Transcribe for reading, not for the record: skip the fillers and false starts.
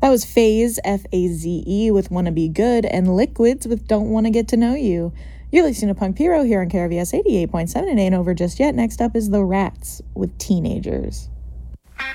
That was Faze, F-A-Z-E, with Wanna Be Good, and Liquids with Don't Wanna Get to Know You. You're listening to Punk Piro here on KRVS 88.7. It ain't over just yet. Next up is The Rats with Teenagers.